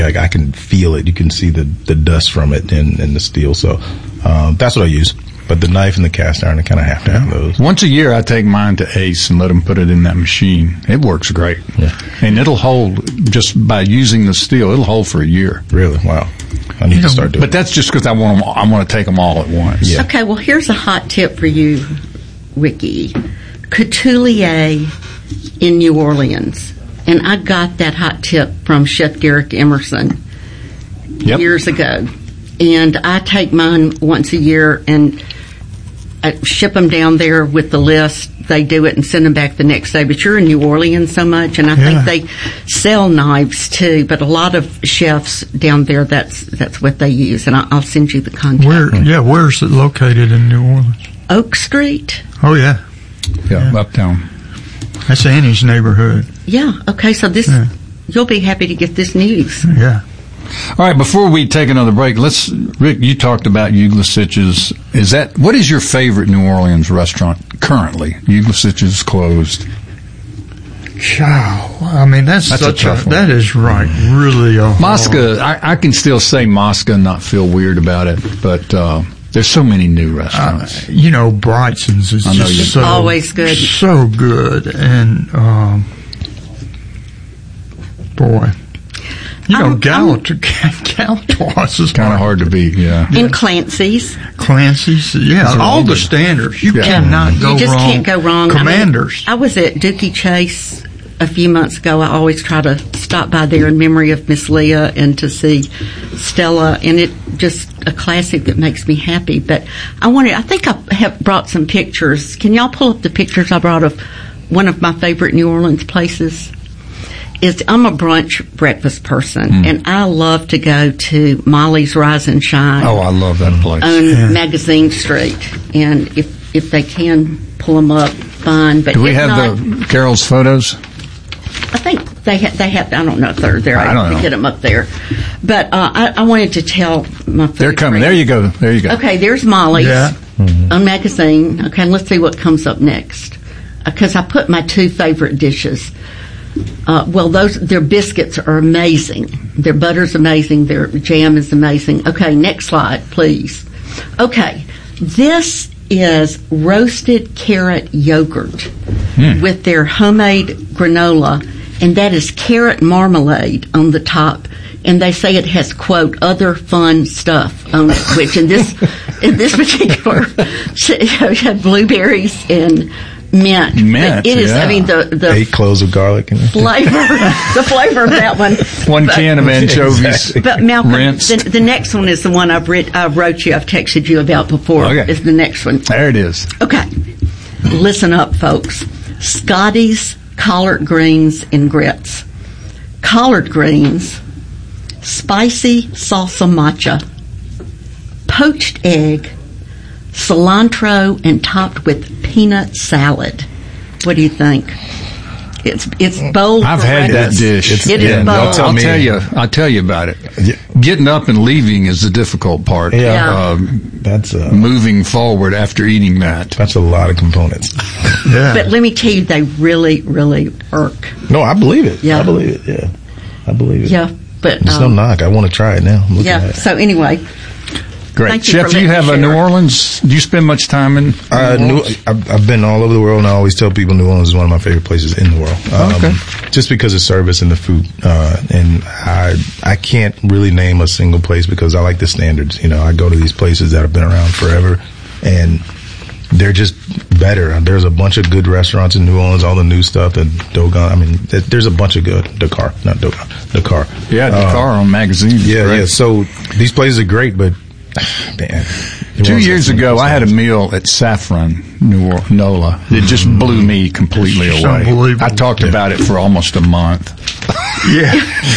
Like I can feel it. You can see the dust from it and the steel. So that's what I use. But the knife and the cast iron, I kind of have to have those. Once a year, I take mine to Ace and let them put it in that machine. It works great. Yeah. And it'll hold, just by using the steel, it'll hold for a year. Really? Wow. I need to start doing But that's just because I want to take them all at once. Yeah. Okay, well, here's a hot tip for you, Ricky. Couturier in New Orleans. And I got that hot tip from Chef Derek Emerson years ago. And I take mine once a year and I ship them down there with the list. They do it and send them back the next day. But you're in New Orleans so much, and I think they sell knives too. But a lot of chefs down there, that's what they use. And I'll send you the contact. Where's it located in New Orleans? Oak Street. Oh yeah, uptown. That's Annie's neighborhood. Yeah. Okay. So you'll be happy to get this news. Yeah. All right, before we take another break, Rick, you talked about Uglasich's. What is your favorite New Orleans restaurant currently? Uglasich's closed. Wow. I mean, that's such a tough one. That is really a Mosca, I can still say Mosca and not feel weird about it, but there's so many new restaurants. Brightson's is just always good. So good. And, boy. Galatoire's is kind of hard to beat, And Clancy's, all the standards. You cannot go wrong. You just can't go wrong. Commanders. I was at Dookie Chase a few months ago. I always try to stop by there in memory of Miss Leah and to see Stella, and it just a classic that makes me happy. But I think I have brought some pictures. Can y'all pull up the pictures I brought of one of my favorite New Orleans places? I'm a brunch breakfast person, and I love to go to Molly's Rise and Shine. Oh, I love that place. On Magazine Street. And if they can pull them up, fine. But do we have the Carol's photos? I think they have. I don't know if they're there. I don't know. Get them up there. But I wanted to tell my friend. They're coming. There you go. Okay, there's Molly's on Magazine. Okay, let's see what comes up next. Because I put my two favorite dishes. Their biscuits are amazing. Their butter's amazing. Their jam is amazing. Okay, next slide, please. Okay, this is roasted carrot yogurt with their homemade granola, and that is carrot marmalade on the top. And they say it has, quote, other fun stuff on it, which in this particular, you have blueberries and mint. It is. I mean, the 8 cloves of garlic. Flavor, the flavor of that one. One can of anchovies. But Malcolm, the next one is the one I wrote you. I've texted you about before. Okay. Is the next one. There it is. Okay, listen up, folks. Scotty's collard greens and grits. Collard greens, spicy salsa matcha, poached egg, cilantro, and topped with peanut salad. What do you think? It's bold. I've had that dish. It is bold. I'll tell you about it. Getting up and leaving is the difficult part. That's moving forward after eating that. That's a lot of components. But let me tell you, they really, really work. No, I believe it. Yeah, I believe it. Yeah, I believe it. Yeah, but it's no knock. I want to try it now. So anyway. Great. Chef, you have a New Orleans. Do you spend much time in New Orleans? I've been all over the world, and I always tell people New Orleans is one of my favorite places in the world. Just because of service and the food. And I can't really name a single place because I like the standards. I go to these places that have been around forever, and they're just better. There's a bunch of good restaurants in New Orleans, all the new stuff, and Dogon. I mean, there's a bunch of good. Dakar, not Dogon. Dakar. Yeah, Dakar on Magazine. Yeah. So these places are great, but man, 2 years ago, I had a meal at Saffron Nola. It just blew me completely away. I talked about it for almost a month. Yeah.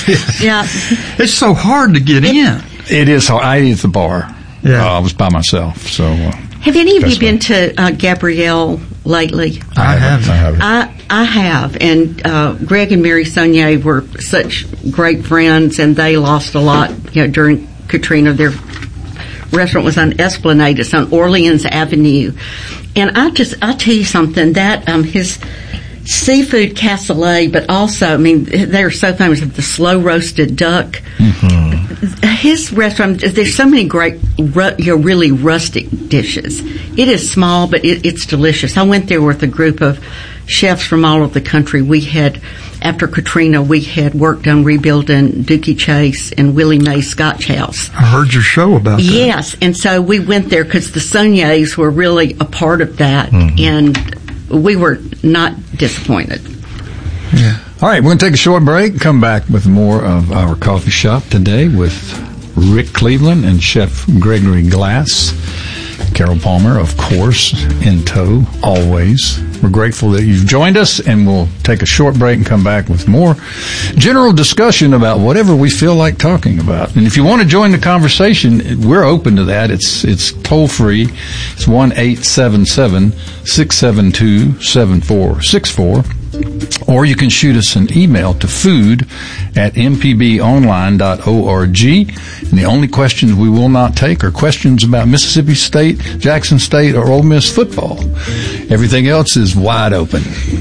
It's so hard to get in. It is hard. I ate at the bar. Yeah. I was by myself. So. Have any of you been to Gabrielle lately? I haven't. I have. And Greg and Mary Saunier were such great friends, and they lost a lot during Katrina. Their restaurant was on Esplanade. It's on Orleans Avenue. And I'll tell you something, that seafood cassoulet, but also, I mean, they're so famous with the slow roasted duck. His restaurant, there's so many great, really rustic dishes. It is small, but it's delicious. I went there with a group of chefs from all over the country. We had, after Katrina, we had worked on rebuilding Dookie Chase and Willie Mae's Scotch House. I heard your show about that. Yes, and so we went there because the Sauniers were really a part of that, and we were not disappointed. Yeah. All right, we're going to take a short break and come back with more of our coffee shop today with Rick Cleveland and Chef Gregory Glass. Carol Palmer, of course, in tow, always. We're grateful that you've joined us, and we'll take a short break and come back with more general discussion about whatever we feel like talking about. And if you want to join the conversation, we're open to that. It's toll-free. It's 1-877-672-7464. Or you can shoot us an email to food@mpbonline.org. And the only questions we will not take are questions about Mississippi State, Jackson State, or Ole Miss football. Everything else is wide open.